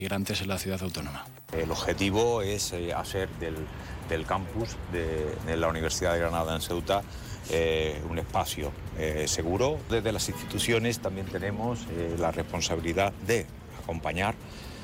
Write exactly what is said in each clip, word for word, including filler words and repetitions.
migrantes en la ciudad autónoma. El objetivo es eh, hacer del, del campus de, de la Universidad de Granada en Ceuta eh, un espacio eh, seguro. Desde las instituciones también tenemos eh, la responsabilidad de acompañar,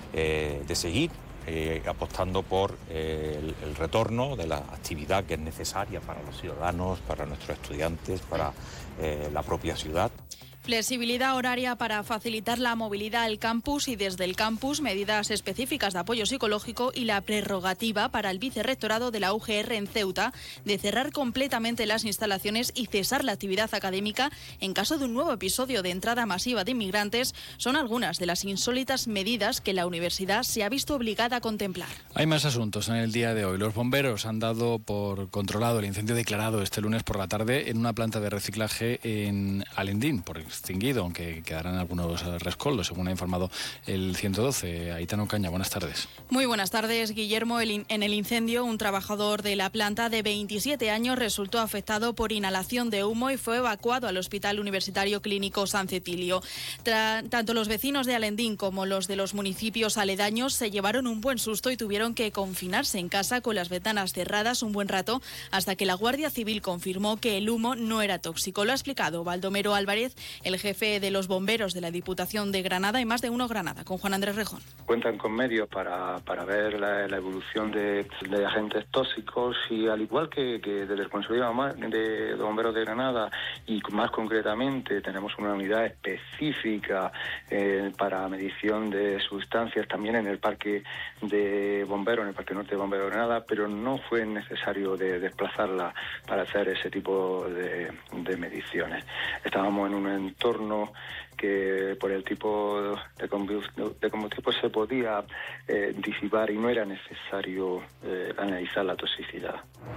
eh, de seguir eh, apostando por eh, el, el retorno de la actividad que es necesaria para los ciudadanos, para nuestros estudiantes, para eh, la propia ciudad. Flexibilidad horaria para facilitar la movilidad al campus y desde el campus medidas específicas de apoyo psicológico y la prerrogativa para el vicerrectorado de la U G R en Ceuta de cerrar completamente las instalaciones y cesar la actividad académica en caso de un nuevo episodio de entrada masiva de inmigrantes son algunas de las insólitas medidas que la universidad se ha visto obligada a contemplar. Hay más asuntos en el día de hoy. Los bomberos han dado por controlado el incendio declarado este lunes por la tarde en una planta de reciclaje en Alendín, por extinguido, aunque quedarán algunos rescoldos, según ha informado el ciento doce. Aitana Caña, buenas tardes. Muy buenas tardes, Guillermo. El in- en el incendio, un trabajador de la planta de veintisiete años resultó afectado por inhalación de humo y fue evacuado al Hospital Universitario Clínico San Cecilio. Tra- tanto los vecinos de Alendín como los de los municipios aledaños se llevaron un buen susto y tuvieron que confinarse en casa con las ventanas cerradas un buen rato hasta que la Guardia Civil confirmó que el humo no era tóxico. Lo ha explicado Baldomero Álvarez, el jefe de los bomberos de la Diputación de Granada y Más de Uno Granada, con Juan Andrés Rejón. Cuentan con medios para, para ver la, la evolución de, de agentes tóxicos y al igual que, que de responsabilidad de, de bomberos de Granada y más concretamente tenemos una unidad específica eh, para medición de sustancias también en el parque de bomberos, en el Parque Norte de Bomberos de Granada, pero no fue necesario de desplazarla para hacer ese tipo de, de mediciones. Estábamos en un entorno que por el tipo de combustible, de combustible se podía eh, disipar y no era necesario eh, analizar la toxicidad.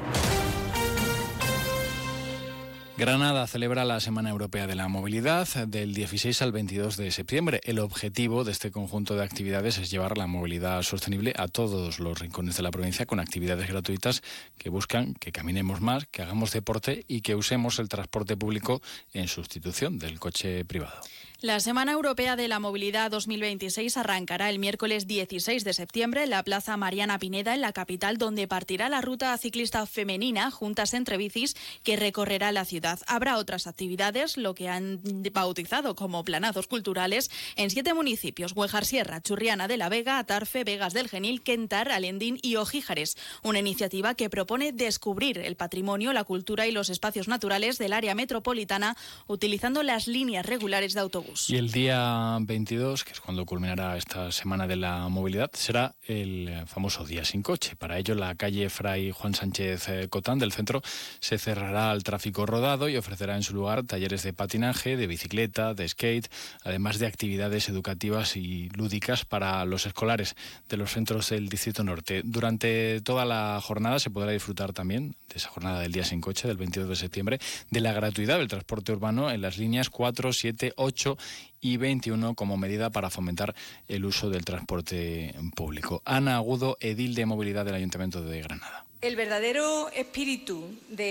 Granada celebra la Semana Europea de la Movilidad del dieciséis al veintidós de septiembre. El objetivo de este conjunto de actividades es llevar la movilidad sostenible a todos los rincones de la provincia con actividades gratuitas que buscan que caminemos más, que hagamos deporte y que usemos el transporte público en sustitución del coche privado. La Semana Europea de la Movilidad dos mil veintiséis arrancará el miércoles dieciséis de septiembre en la Plaza Mariana Pineda, en la capital, donde partirá la ruta ciclista femenina Juntas entre Bicis, que recorrerá la ciudad. Habrá otras actividades, lo que han bautizado como planazos culturales, en siete municipios: Güejar Sierra, Churriana de la Vega, Atarfe, Vegas del Genil, Quentar, Alendín y Ojíjares. Una iniciativa que propone descubrir el patrimonio, la cultura y los espacios naturales del área metropolitana utilizando las líneas regulares de autobús. Y el día veintidós, que es cuando culminará esta Semana de la Movilidad, será el famoso Día Sin Coche. Para ello, la calle Fray Juan Sánchez Cotán del centro se cerrará al tráfico rodado y ofrecerá en su lugar talleres de patinaje, de bicicleta, de skate, además de actividades educativas y lúdicas para los escolares de los centros del Distrito Norte. Durante toda la jornada se podrá disfrutar también de esa jornada del Día Sin Coche del veintidós de septiembre, de la gratuidad del transporte urbano en las líneas cuatro, siete, ocho y veintiuno como medida para fomentar el uso del transporte público. Ana Agudo, edil de Movilidad del Ayuntamiento de Granada. El verdadero espíritu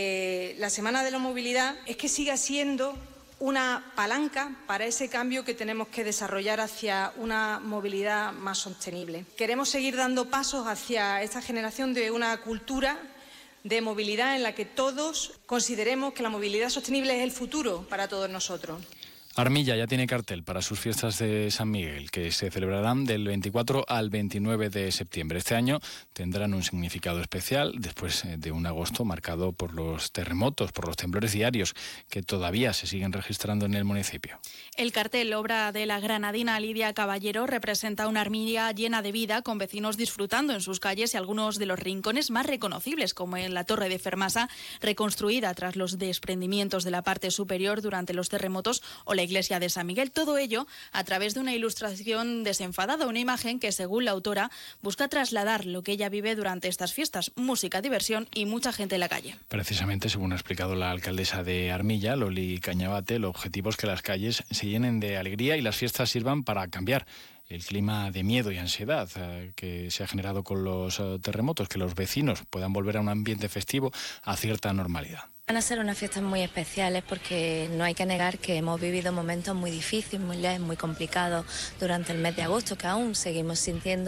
de la Semana de la Movilidad es que siga siendo una palanca para ese cambio que tenemos que desarrollar hacia una movilidad más sostenible. Queremos seguir dando pasos hacia esta generación de una cultura de movilidad en la que todos consideremos que la movilidad sostenible es el futuro para todos nosotros. Armilla ya tiene cartel para sus fiestas de San Miguel, que se celebrarán del veinticuatro al veintinueve de septiembre. Este año tendrán un significado especial después de un agosto marcado por los terremotos, por los temblores diarios que todavía se siguen registrando en el municipio. El cartel, obra de la granadina Lidia Caballero, representa una Armilla llena de vida, con vecinos disfrutando en sus calles y algunos de los rincones más reconocibles, como en la Torre de Fermasa, reconstruida tras los desprendimientos de la parte superior durante los terremotos, o la iglesia de San Miguel. Todo ello a través de una ilustración desenfadada, una imagen que, según la autora, busca trasladar lo que ella vive durante estas fiestas: música, diversión y mucha gente en la calle. Precisamente, según ha explicado la alcaldesa de Armilla, Loli Cañabate, el objetivo es que las calles se llenen de alegría y las fiestas sirvan para cambiar el clima de miedo y ansiedad eh, que se ha generado con los eh, terremotos, que los vecinos puedan volver a un ambiente festivo, a cierta normalidad. Van a ser unas fiestas muy especiales porque no hay que negar que hemos vivido momentos muy difíciles, muy, muy complicados durante el mes de agosto, que aún seguimos sintiendo